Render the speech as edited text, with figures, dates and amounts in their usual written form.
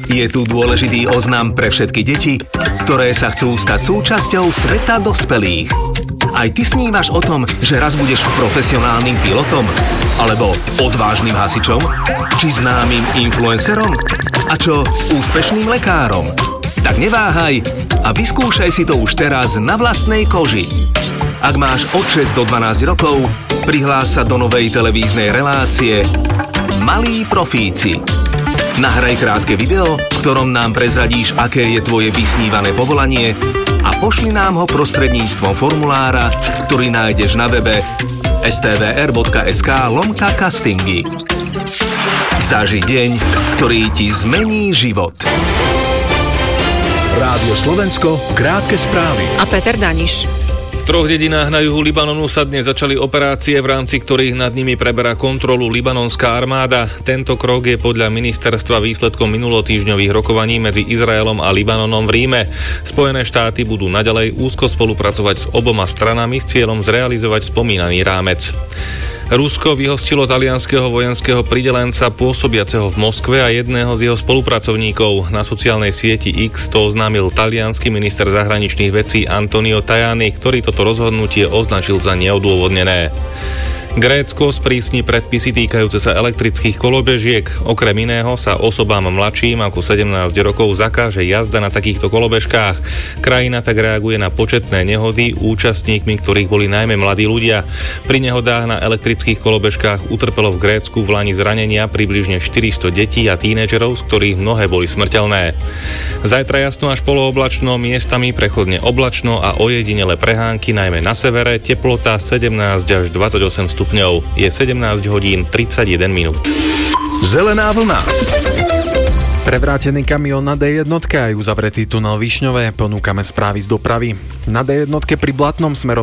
Je tu dôležitý oznam pre všetky deti, ktoré sa chcú stať súčasťou sveta dospelých. Aj ty snívaš o tom, že raz budeš profesionálnym pilotom? Alebo odvážnym hasičom? Či známym influencerom? A čo úspešným lekárom? Tak neváhaj a vyskúšaj si to už teraz na vlastnej koži. Ak máš od 6 do 12 rokov, prihlás sa do novej televíznej relácie Malí profíci. Nahraj krátke video, v ktorom nám prezradíš, aké je tvoje vysnívané povolanie a pošli nám ho prostredníctvom formulára, ktorý nájdeš na webe stvr.sk/castingy. Zaži deň, ktorý ti zmení život. Rádio Slovensko, krátke správy. A Peter Daniš. V 3 dedinách na juhu Libanonu sa dnes začali operácie, v rámci ktorých nad nimi preberá kontrolu libanonská armáda. Tento krok je podľa ministerstva výsledkom minulotýždňových rokovaní medzi Izraelom a Libanonom v Ríme. Spojené štáty budú naďalej úzko spolupracovať s oboma stranami s cieľom zrealizovať spomínaný rámec. Rusko vyhostilo talianskeho vojenského pridelenca pôsobiaceho v Moskve a jedného z jeho spolupracovníkov. Na sociálnej sieti X to oznámil taliansky minister zahraničných vecí Antonio Tajani, ktorý toto rozhodnutie označil za neodôvodnené. Grécko sprísni predpisy týkajúce sa elektrických kolobežiek. Okrem iného sa osobám mladším ako 17 rokov zakáže jazda na takýchto kolobežkách. Krajina tak reaguje na početné nehody, účastníkmi ktorých boli najmä mladí ľudia. Pri nehodách na elektrických kolobežkách utrpelo v Grécku vlani zranenia približne 400 detí a tínedžerov, z ktorých mnohé boli smrteľné. Zajtra jasno až polooblačno, miestami prechodne oblačno a ojedinele prehánky najmä na severe, teplota 17 až 28 stupňov. Je 17 hodín 31 minút. Zelená vlna. Prevrátený kamión na D1 aj uzavretý tunel Višňové. Ponúkame správy z dopravy. Na D1 pri Blatnom smerom